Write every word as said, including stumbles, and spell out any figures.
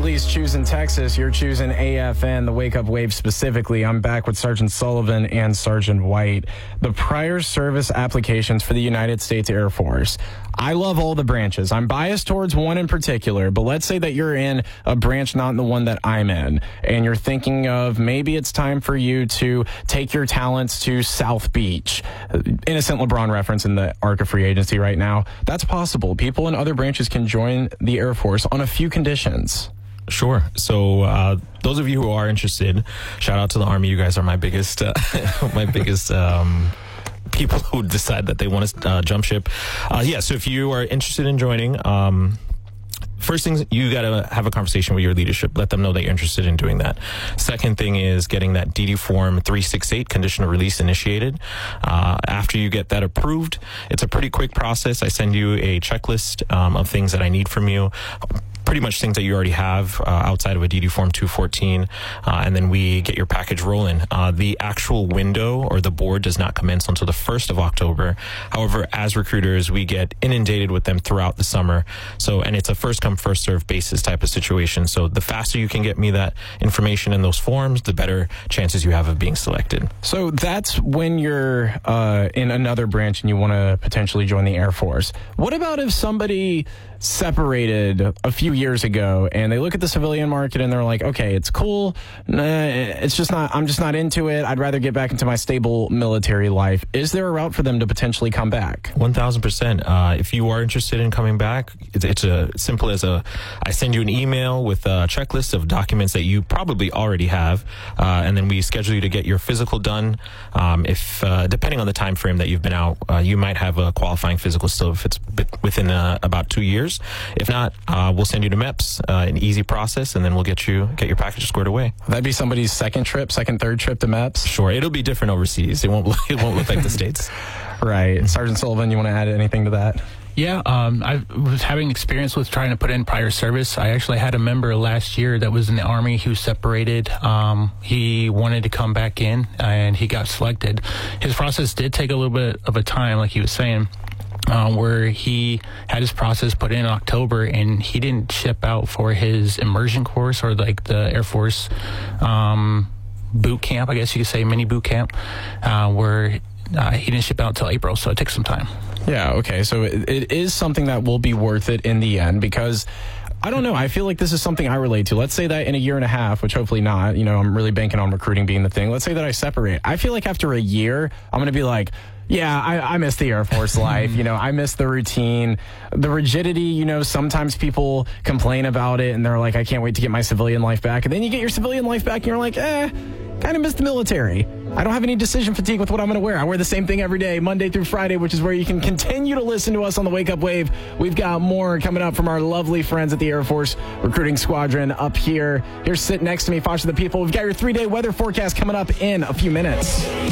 least choosing Texas. You're choosing A F N, the Wake Up Wave specifically. I'm back with Sergeant Sullivan and Sergeant White. The prior service applications for the United States Air Force. I love all the branches. I'm biased towards one in particular, but let's say that you're in a branch not in the one that I'm in, and you're thinking of maybe it's time for you to take your talents to South Beach. Innocent LeBron reference in the arc of free agency right now. That's possible. People in other branches can join the Air Force on a few conditions. Sure. So uh, those of you who are interested, shout out to the Army. You guys are my biggest, uh, my biggest um, people who decide that they want to uh, jump ship. Uh, yeah. So if you are interested in joining, um, first thing, you got to have a conversation with your leadership. Let them know that you're interested in doing that. Second thing is getting that D D Form three sixty-eight conditional release initiated. Uh, after you get that approved, it's a pretty quick process. I send you a checklist um, of things that I need from you. Pretty much things that you already have uh, outside of a D D Form two fourteen, uh, and then we get your package rolling. Uh, the actual window or the board does not commence until the first of October. However, as recruiters, we get inundated with them throughout the summer. So, and it's a first come, first serve basis type of situation. So the faster you can get me that information in those forms, the better chances you have of being selected. So that's when you're uh, in another branch and you want to potentially join the Air Force. What about if somebody separated a few years ago and they look at the civilian market and they're like, okay, it's cool. Nah, it's just not, I'm just not into it. I'd rather get back into my stable military life. Is there a route for them to potentially come back? one thousand percent. Uh, if you are interested in coming back, it's, it's a simple as a, I send you an email with a checklist of documents that you probably already have. Uh, and then we schedule you to get your physical done. Um, if, uh, depending on the time frame that you've been out, uh, you might have a qualifying physical still if it's within uh, about two years. If not, uh, we'll send you to M E P S, uh, an easy process, and then we'll get you get your package squared away. That'd be somebody's second trip, second, third trip to M E P S? Sure. It'll be different overseas. It won't, it won't look like the States. Right. Sergeant Sullivan, you want to add anything to that? Yeah, um, I was having experience with trying to put in prior service. I actually had a member last year that was in the Army who separated. Um, he wanted to come back in, and he got selected. His process did take a little bit of a time, like he was saying. Uh, where he had his process put in October and he didn't ship out for his immersion course or like the Air Force um, boot camp, I guess you could say, mini boot camp, uh, where uh, he didn't ship out until April, so it took some time. Yeah, okay, so it, it is something that will be worth it in the end because I don't know. I feel like this is something I relate to. Let's say that in a year and a half, which hopefully not, you know, I'm really banking on recruiting being the thing. Let's say that I separate. I feel like after a year, I'm going to be like, yeah, I, I miss the Air Force life. You know, I miss the routine, the rigidity. You know, sometimes people complain about it and they're like, I can't wait to get my civilian life back. And then you get your civilian life back and you're like, eh, kind of miss the military. I don't have any decision fatigue with what I'm going to wear. I wear the same thing every day, Monday through Friday, which is where you can continue to listen to us on the Wake Up Wave. We've got more coming up from our lovely friends at the Air Force Recruiting Squadron up here. Here, sit next to me, Foster the People. We've got your three-day weather forecast coming up in a few minutes.